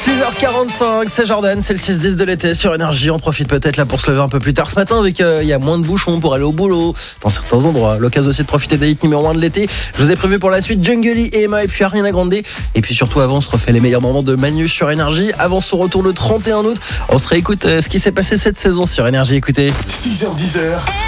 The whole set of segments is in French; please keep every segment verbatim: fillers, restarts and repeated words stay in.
six heures quarante-cinq, c'est Jordan, c'est le six dix de l'été sur Énergie. On profite peut-être là pour se lever un peu plus tard ce matin avec euh, il y a moins de bouchons pour aller au boulot dans certains endroits. L'occasion aussi de profiter des hits numéro un de l'été. Je vous ai prévu pour la suite Jungly et Emma et puis Ariana Grande. Et puis surtout avant on se refait les meilleurs moments de Manu sur Énergie. Avant son retour le trente et un août, on se réécoute euh, ce qui s'est passé cette saison sur Énergie. Écoutez. six heures dix.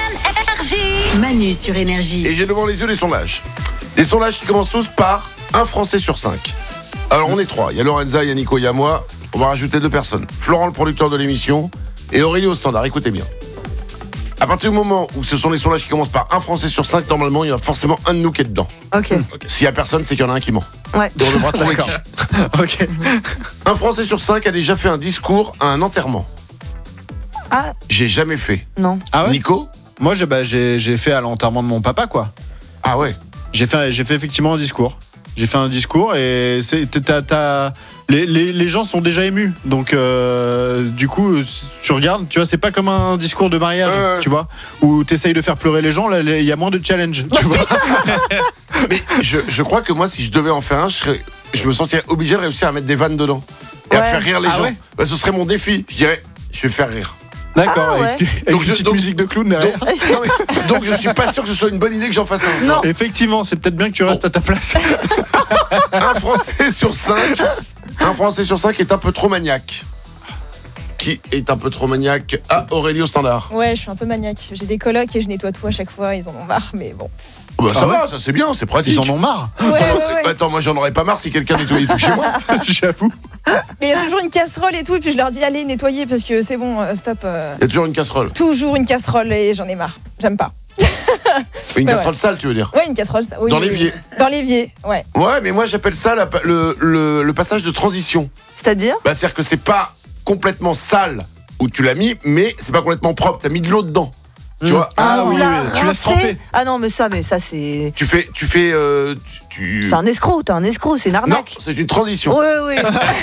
Manu sur Énergie. Et j'ai devant les yeux les sondages. Les sondages qui commencent tous par un Français sur cinq. Alors on est trois, il y a Lorenza, il y a Nico, il y a moi. On va rajouter deux personnes. Florent, le producteur de l'émission, et Aurélie au standard. Écoutez bien. À partir du moment où ce sont les sondages qui commencent par un Français sur cinq, normalement il y a forcément un de nous qui est dedans. Ok. S'il y a personne, c'est qu'il y en a un qui ment. Ouais. Donc on devra trouver qui. Ok. Un Français sur cinq a déjà fait un discours à un enterrement. Ah, J'ai jamais fait. non. Ah ouais. Nico? Moi, j'ai, bah, j'ai, j'ai fait à l'enterrement de mon papa, quoi. Ah ouais. J'ai fait, j'ai fait effectivement un discours. J'ai fait un discours et c'est, t'as, t'as, les, les, les gens sont déjà émus. Donc, euh, du coup, tu regardes, tu vois, c'est pas comme un discours de mariage, Euh. tu vois, où t'essayes de faire pleurer les gens, là, il y a moins de challenge, tu vois. Mais je, je crois que moi, si je devais en faire un, je, serais, je me sentirais obligé de réussir à mettre des vannes dedans. Et à Ouais. faire rire les Ah gens. ouais. Bah, ce serait mon défi. Je dirais, je vais faire rire. D'accord, Ah ouais. avec, avec Donc une je- petite donc- musique de clown Donc, derrière. non, mais- donc je suis pas sûr que ce soit une bonne idée que j'en fasse un. Non. Effectivement, c'est peut-être bien que tu restes à ta place. Un Français sur cinq, un Français sur cinq est un peu trop maniaque. Qui est un peu trop maniaque? Ah, Aurélie au standard. Ouais, je suis un peu maniaque. J'ai des colocs et je nettoie tout à chaque fois. Ils en ont marre, mais bon. Oh bah, ça Ah ouais. va, ça c'est bien, c'est pratique. Ils en ont marre, Ouais, ouais, ouais. Attends, moi j'en aurais pas marre si quelqu'un nettoyait tout chez moi. j'avoue. Mais il y a toujours une casserole et tout, et puis je leur dis allez nettoyer parce que c'est bon, euh, stop. euh, Il y a toujours une casserole. Toujours une casserole et j'en ai marre. J'aime pas. Une Ouais, casserole sale, tu veux dire? Ouais, une casserole. Ça, oui, Dans oui, l'évier. oui. Dans l'évier, ouais. Ouais, mais moi j'appelle ça la- le, le- le passage de transition. C'est-à-dire Bah, c'est-à-dire que c'est pas complètement sale où tu l'as mis, mais c'est pas complètement propre. T'as mis de l'eau dedans. Tu Mmh. vois? Ah oui, vous la oui, tu laisses rincez tremper. Ah non, mais ça, mais ça, c'est. Tu fais, tu fais, euh, tu. tu- C'est un escroc, t'es un escroc, c'est une Non, arnaque. c'est une transition. Oui, oui.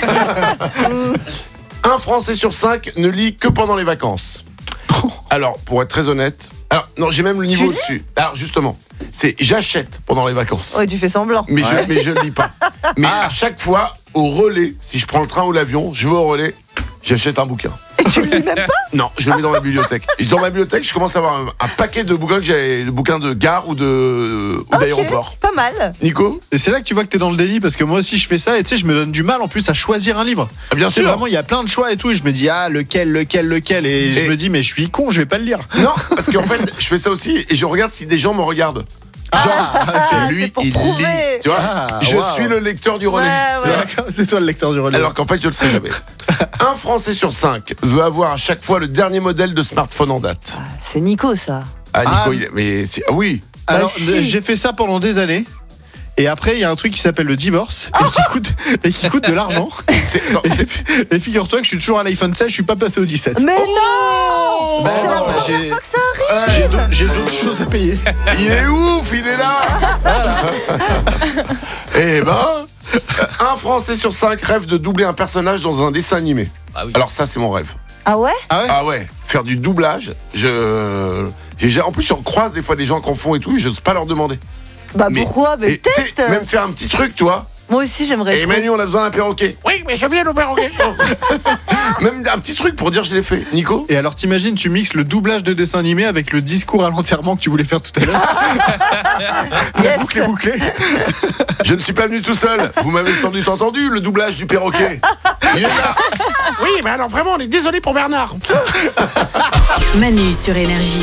Un Français sur cinq ne lit que pendant les vacances. Alors, pour être très honnête, alors non, j'ai même le niveau lis au-dessus. Alors justement, c'est j'achète pendant les vacances, Ouais, tu fais semblant. mais Ouais. je mais je ne lis pas. Mais Ah. à chaque fois au relais, si je prends le train ou l'avion, je vais au relais, j'achète un bouquin. Et tu le lis même pas. Non, je le mets dans ma bibliothèque. Et dans ma bibliothèque, je commence à avoir un, un paquet de bouquins que j'ai, de bouquins de gare ou de ou Ok, d'aéroport. pas mal. Nico? Et c'est là que tu vois que t'es dans le déni parce que moi aussi je fais ça et tu sais je me donne du mal en plus à choisir un livre. Ah, bien Tu sais, sûr. vraiment il y a plein de choix et tout et je me dis ah lequel lequel lequel et, Et- je me dis mais je suis con je vais pas le lire. Non, parce qu'en fait, je fais ça aussi et je regarde si des gens me regardent. Genre, Ah, lui, c'est pour il prouver. lit. Tu vois? Ah, je wow. suis le lecteur du relais. Ouais, ouais. D'accord, c'est toi le lecteur du relais. Alors qu'en fait, je le sais jamais. Un Français sur cinq veut avoir à chaque fois le dernier modèle de smartphone en date. C'est Nico, ça. Ah, Nico, Ah, il est- mais c'est, ah oui. Alors Bah, si. j'ai fait ça pendant des années. Et après, il y a un truc qui s'appelle le divorce et qui coûte, et qui coûte de l'argent. C'est, non, Et, c'est- et figure-toi que je suis toujours à l'iPhone seize, je suis pas passé au dix-sept. Mais non Bah C'est la non, bah, première j'ai- fois que ça arrive. J'ai d'autres, j'ai d'autres choses à payer. il est ouf, il est là. Eh ben, un Français sur cinq rêve de doubler un personnage dans un dessin animé. Alors ça, c'est mon rêve. Ah ouais Ah ouais. Ah ouais, faire du doublage. Je, j'ai- en plus, j'en croise des fois des gens qui en font et tout, et je n'ose pas leur demander. Bah Mais- pourquoi Mais Et, tu sais, teste. même faire un petit truc, tu vois. Moi aussi, j'aimerais Et trop. Manu, on a besoin d'un perroquet. Oui, mais je viens le perroquet. Même un petit truc pour dire je l'ai fait. Nico? Et alors t'imagines, tu mixes le doublage de dessin animé avec le discours à l'enterrement que tu voulais faire tout à l'heure. La Yes. boucle est bouclée. Je ne suis pas venu tout seul. Vous m'avez sans doute entendu, le doublage du perroquet. Il est là. Oui, mais alors vraiment, on est désolé pour Bernard. Manu sur Énergie.